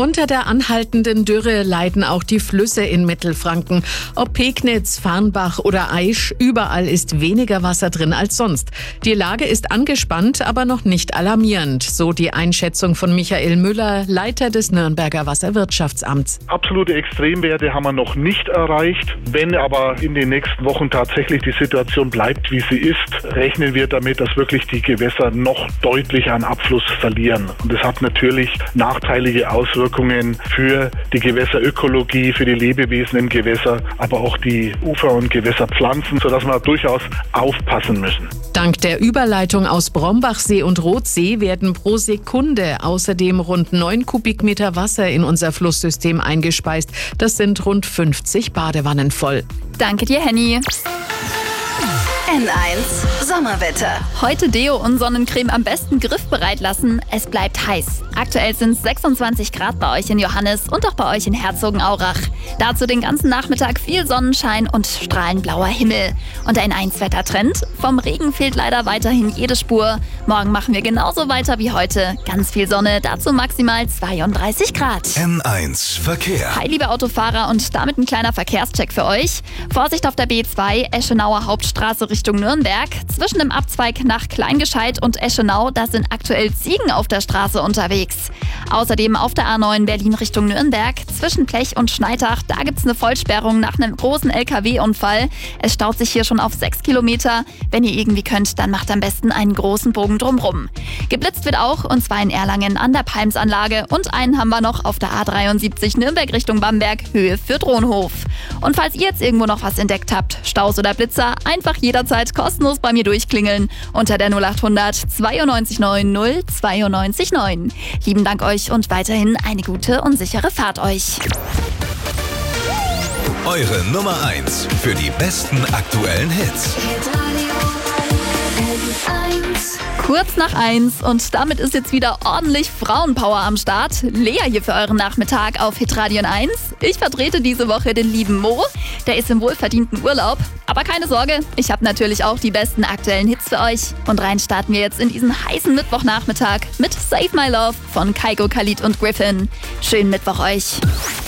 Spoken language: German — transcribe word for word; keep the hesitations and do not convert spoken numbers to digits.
Unter der anhaltenden Dürre leiden auch die Flüsse in Mittelfranken. Ob Pegnitz, Farnbach oder Aisch, überall ist weniger Wasser drin als sonst. Die Lage ist angespannt, aber noch nicht alarmierend, so die Einschätzung von Michael Müller, Leiter des Nürnberger Wasserwirtschaftsamts. Absolute Extremwerte haben wir noch nicht erreicht. Wenn aber in den nächsten Wochen tatsächlich die Situation bleibt, wie sie ist, rechnen wir damit, dass wirklich die Gewässer noch deutlich an Abfluss verlieren. Und das hat natürlich nachteilige Auswirkungen für die Gewässerökologie, für die Lebewesen im Gewässer, aber auch die Ufer- und Gewässerpflanzen, sodass wir durchaus aufpassen müssen. Dank der Überleitung aus Brombachsee und Rothsee werden pro Sekunde außerdem rund neun Kubikmeter Wasser in unser Flusssystem eingespeist. Das sind rund fünfzig Badewannen voll. Danke dir, Henny. N eins Sommerwetter. Heute Deo und Sonnencreme am besten griffbereit lassen. Es bleibt heiß. Aktuell sind es sechsundzwanzig Grad bei euch in Johannes und auch bei euch in Herzogenaurach. Dazu den ganzen Nachmittag viel Sonnenschein und strahlend blauer Himmel. Und ein Eins-Wetter-Trend. Vom Regen fehlt leider weiterhin jede Spur. Morgen machen wir genauso weiter wie heute. Ganz viel Sonne, dazu maximal zweiunddreißig Grad. N eins Verkehr. Hi, liebe Autofahrer, und damit ein kleiner Verkehrscheck für euch. Vorsicht auf der B zwei, Eschenauer Hauptstraße Richtung Nürnberg. Zwischen dem Abzweig nach Kleingescheit und Eschenau, da sind aktuell Ziegen auf der Straße unterwegs. Außerdem auf der A neun Berlin Richtung Nürnberg. Zwischen Plech und Schneitach, da gibt es eine Vollsperrung nach einem großen L K W-Unfall. Es staut sich hier schon auf sechs Kilometer. Wenn ihr irgendwie könnt, dann macht am besten einen großen Bogen drumrum. Geblitzt wird auch, und zwar in Erlangen an der Palmsanlage. Und einen haben wir noch auf der A dreiundsiebzig Nürnberg Richtung Bamberg, Höhe für Dronhof. Und falls ihr jetzt irgendwo noch was entdeckt habt, Staus oder Blitzer, einfach jederzeit kostenlos bei mir durchklingeln unter der null acht hundert zweiundneunzig neun null zweiundneunzig neun. Lieben Dank euch und weiterhin eine gute und sichere Fahrt euch. Eure Nummer eins für die besten aktuellen Hits. Kurz nach eins, und damit ist jetzt wieder ordentlich Frauenpower am Start. Lea hier für euren Nachmittag auf Hitradio eins. Ich vertrete diese Woche den lieben Mo. Der ist im wohlverdienten Urlaub. Aber keine Sorge, ich habe natürlich auch die besten aktuellen Hits für euch. Und rein starten wir jetzt in diesen heißen Mittwochnachmittag mit Save My Love von Kygo, Khalid und Griffin. Schönen Mittwoch euch.